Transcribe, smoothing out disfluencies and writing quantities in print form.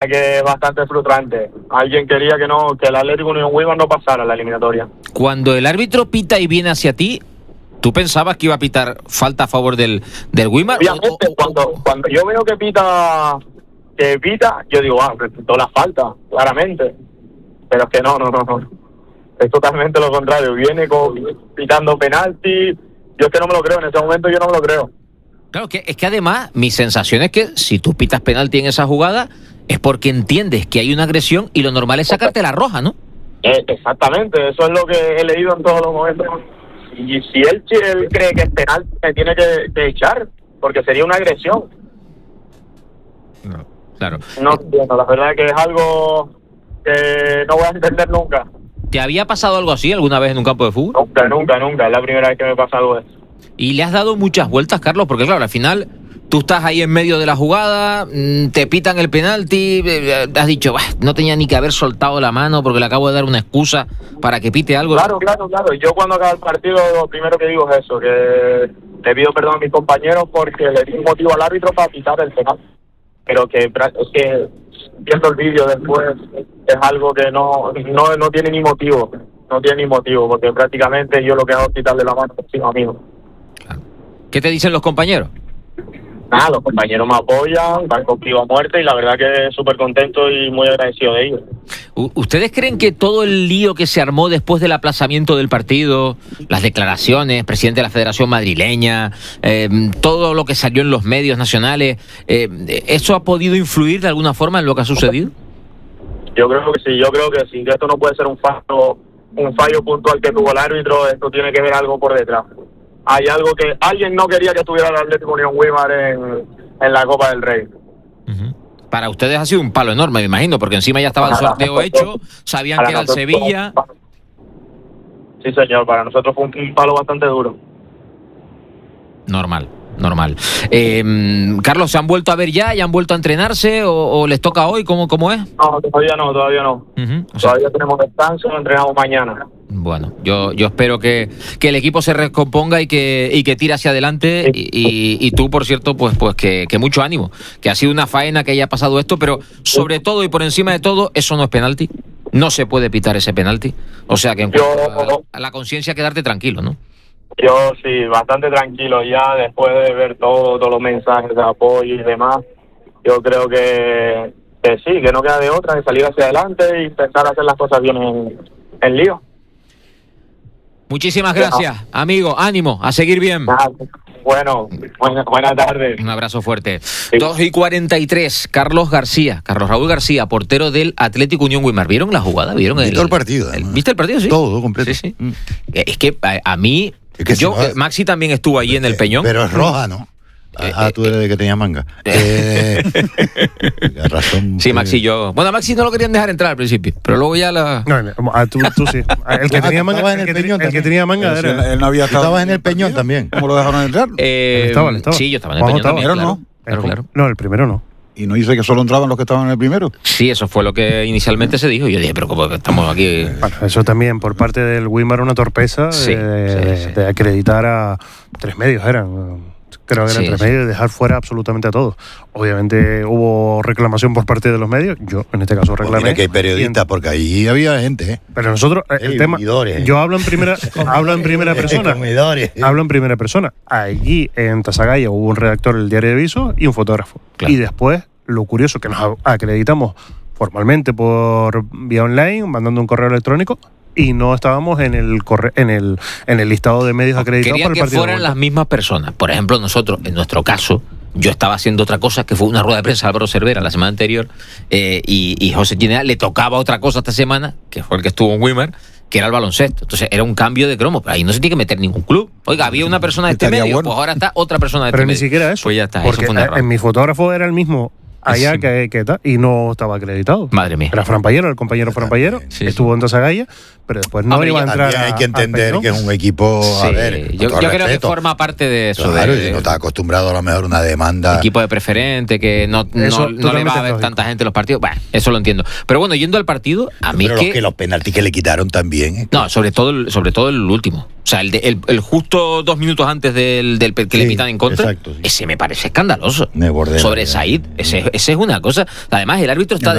que es bastante frustrante. Alguien quería que el Atlético Unión Weimar no pasara la eliminatoria. Cuando el árbitro pita y viene hacia ti, ¿tú pensabas que iba a pitar falta a favor del Weimar? Obviamente, cuando yo veo que pita, yo digo, pitó la falta, claramente. Pero es que no. Es totalmente lo contrario. Viene pitando penalti. Yo es que no me lo creo. En ese momento yo no me lo creo. Claro, es que además mi sensación es que si tú pitas penalti en esa jugada es porque entiendes que hay una agresión y lo normal es sacarte la roja, ¿no? Exactamente, eso es lo que he leído en todos los momentos. Y si él cree que es penal, me tiene que echar, porque sería una agresión. No, claro. No entiendo, la verdad es que es algo que no voy a entender nunca. ¿Te había pasado algo así alguna vez en un campo de fútbol? Nunca, es la primera vez que me pasa algo de eso. ¿Y le has dado muchas vueltas, Carlos? Porque claro, al final tú estás ahí en medio de la jugada, te pitan el penalti, has dicho, no tenía ni que haber soltado la mano porque le acabo de dar una excusa para que pite algo. Claro. Yo cuando acaba el partido lo primero que digo es eso, que le pido perdón a mis compañeros porque le di un motivo al árbitro para pitar el penal. Pero es que viendo el vídeo después es algo que no tiene ni motivo. No tiene ni motivo, porque prácticamente yo lo que hago es quitarle la mano a mi amigo. ¿Qué te dicen los compañeros? Nada, los compañeros me apoyan, van conmigo a muerte y la verdad que súper contento y muy agradecido de ellos. ¿Ustedes creen que todo el lío que se armó después del aplazamiento del partido, las declaraciones, presidente de la Federación Madrileña, todo lo que salió en los medios nacionales, eso ha podido influir de alguna forma en lo que ha sucedido? Yo creo que sí, que esto no puede ser un fallo puntual que tuvo el árbitro, esto tiene que ver algo por detrás. Hay algo que alguien no quería que estuviera el Atlético Unión Weimar en la Copa del Rey. Uh-huh. Para ustedes ha sido un palo enorme, me imagino, porque encima ya estaba el sorteo hecho, sabían que era el Sevilla. Sí, señor, para nosotros fue un palo bastante duro. Normal. Carlos, ¿se han vuelto a ver ya? ¿Ya han vuelto a entrenarse? ¿O les toca hoy? ¿Cómo es? No, todavía no. Uh-huh. Todavía tenemos descanso, entrenamos mañana. Bueno, yo espero que el equipo se recomponga y que tire hacia adelante. Sí. Y tú, por cierto, pues que mucho ánimo. Que ha sido una faena que haya pasado esto, pero sobre todo y por encima de todo, eso no es penalti. No se puede pitar ese penalti. O sea que en cuanto a la conciencia, quedarte tranquilo, ¿no? Yo sí, bastante tranquilo ya después de ver todos los mensajes de apoyo y demás. Yo creo que sí, que no queda de otra que salir hacia adelante y intentar hacer las cosas bien en Lío. Muchísimas gracias, amigo. Ánimo, a seguir bien. Bueno, buenas tardes. Un abrazo fuerte. Sí. 2:43, Carlos Raúl García, portero del Atlético Unión Weimar. ¿Vieron la jugada? ¿Vieron el partido? ¿Viste el partido? Sí. Todo completo. Sí. Es que a mí... Maxi también estuvo allí en el Peñón. Pero es roja, ¿no? Tú eres de que tenía manga. Razón. Sí, Maxi y yo. Bueno, a Maxi no lo querían dejar entrar al principio, pero luego ya la... No, tú sí. El que tenía manga, el que tenía manga era... Él no había estado. Estabas en el Peñón también. ¿Cómo lo dejaron entrar? Estaba. Sí, yo estaba en el Peñón también. Claro. No, el primero no. ¿Y no dice que solo entraban los que estaban en el primero? Sí, eso fue lo que inicialmente se dijo. Yo dije, pero ¿cómo estamos aquí? Bueno, eso también por parte del Weimar una torpeza de acreditar a 3 medios creo que eran 3 medios y dejar fuera absolutamente a todos. Obviamente hubo reclamación por parte de los medios. Yo, en este caso, reclamé. Mira que hay periodistas, porque ahí había gente. Pero nosotros, el tema... Yo hablo en primera persona. Hablo en primera persona. Allí, en Tasagaya, hubo un redactor del Diario de Aviso y un fotógrafo. Claro. Y después, lo curioso, que nos acreditamos formalmente por vía online, mandando un correo electrónico, y no estábamos en el listado de medios acreditados para el partido. Querían que fueran las mismas personas. Por ejemplo, nosotros, en nuestro caso, yo estaba haciendo otra cosa, que fue una rueda de prensa a Álvaro Cervera la semana anterior, y José Ginea le tocaba otra cosa esta semana, que fue el que estuvo en Weimar, que era el baloncesto. Entonces era un cambio de cromo, pero ahí no se tiene que meter ningún club. Oiga, había una persona de este medio, pues ahora está otra persona de este medio. Pero ni siquiera eso. Pues ya está, porque eso fue en mi fotógrafo era el mismo allá que y no estaba acreditado. Madre mía. Era Fran Payero, el compañero Fran Payero, estuvo en Tasagaya, pero después no iba a entrar. Hay que entender que es un equipo. Sí, A ver, yo creo que forma parte de eso. Claro, y no está acostumbrado a lo mejor una demanda. Equipo de preferente, que no le va a ver tanta gente en los partidos. Bueno, eso lo entiendo. Pero bueno, yendo al partido, a mí pero los penaltis que le quitaron también. No, sobre todo el último. O sea, el justo 2 minutos antes del que le pitan en contra, exacto, ese me parece escandaloso. Sobre Said, ese es una cosa. Además, el árbitro está